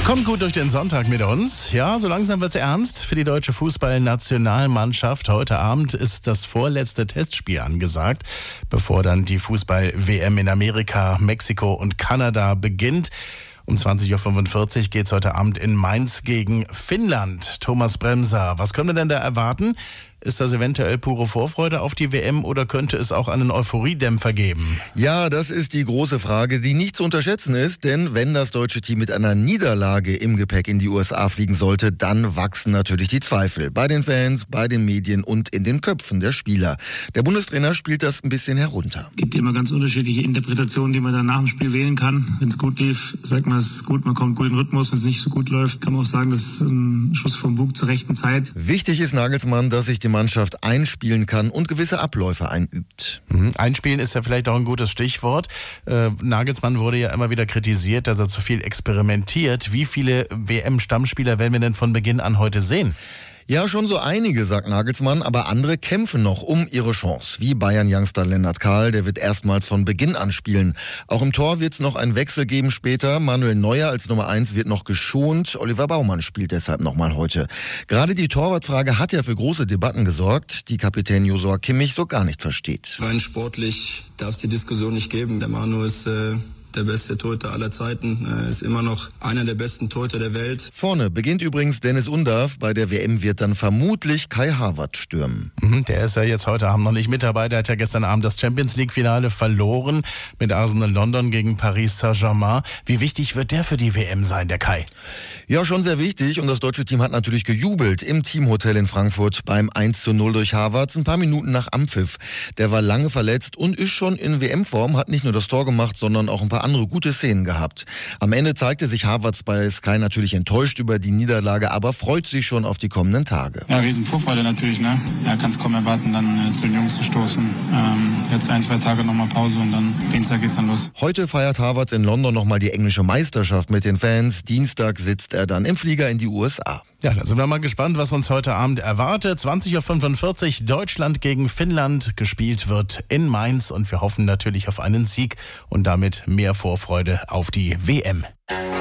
Kommt gut durch den Sonntag mit uns. Ja, so langsam wird's ernst für die deutsche Fußballnationalmannschaft. Heute Abend ist das vorletzte Testspiel angesagt, bevor dann die Fußball-WM in Amerika, Mexiko und Kanada beginnt. Um 20.45 Uhr geht's heute Abend in Mainz gegen Finnland. Thomas Bremser, was können wir denn da erwarten? Ist das eventuell pure Vorfreude auf die WM oder könnte es auch einen Euphoriedämpfer geben? Ja, das ist die große Frage, die nicht zu unterschätzen ist, denn wenn das deutsche Team mit einer Niederlage im Gepäck in die USA fliegen sollte, dann wachsen natürlich die Zweifel. Bei den Fans, bei den Medien und in den Köpfen der Spieler. Der Bundestrainer spielt das ein bisschen herunter. Es gibt immer ganz unterschiedliche Interpretationen, die man dann nach dem Spiel wählen kann. Wenn es gut lief, sagt man, es ist gut, man kommt gut in den Rhythmus. Wenn es nicht so gut läuft, kann man auch sagen, das ist ein Schuss vom Bug zur rechten Zeit. Wichtig ist Nagelsmann, dass sich die Mannschaft einspielen kann und gewisse Abläufe einübt. Einspielen ist ja vielleicht auch ein gutes Stichwort. Nagelsmann wurde ja immer wieder kritisiert, dass er zu viel experimentiert. Wie viele WM-Stammspieler werden wir denn von Beginn an heute sehen? Ja, schon so einige, sagt Nagelsmann, aber andere kämpfen noch um ihre Chance. Wie Bayern-Youngster Lennart Kahl, der wird erstmals von Beginn an spielen. Auch im Tor wird es noch einen Wechsel geben später. Manuel Neuer als Nummer 1 wird noch geschont. Oliver Baumann spielt deshalb nochmal heute. Gerade die Torwartfrage hat ja für große Debatten gesorgt, die Kapitän Josua Kimmich so gar nicht versteht. Rein sportlich darf es die Diskussion nicht geben. Der Manu ist der beste Torhüter aller Zeiten, ist immer noch einer der besten Torhüter der Welt. Vorne beginnt übrigens Dennis Undav. Bei der WM wird dann vermutlich Kai Havertz stürmen. Der ist ja jetzt heute Abend noch nicht mit dabei. Der hat ja gestern Abend das Champions-League-Finale verloren mit Arsenal London gegen Paris Saint-Germain. Wie wichtig wird der für die WM sein, der Kai? Ja, schon sehr wichtig. Und das deutsche Team hat natürlich gejubelt im Teamhotel in Frankfurt beim 1:0 durch Havertz, ein paar Minuten nach Anpfiff. Der war lange verletzt und ist schon in WM-Form, hat nicht nur das Tor gemacht, sondern auch ein paar andere gute Szenen gehabt. Am Ende zeigte sich Havertz bei Sky natürlich enttäuscht über die Niederlage, aber freut sich schon auf die kommenden Tage. Ja, riesen Vorfreude natürlich, ne? Ja, kann es kaum erwarten, dann zu den Jungs zu stoßen. Jetzt 1-2 Tage nochmal Pause und dann Dienstag geht's dann los. Heute feiert Havertz in London nochmal die englische Meisterschaft mit den Fans. Dienstag sitzt er dann im Flieger in die USA. Ja, da sind wir mal gespannt, was uns heute Abend erwartet. 20.45 Uhr Deutschland gegen Finnland. Gespielt wird in Mainz und wir hoffen natürlich auf einen Sieg und damit mehr Vorfreude auf die WM.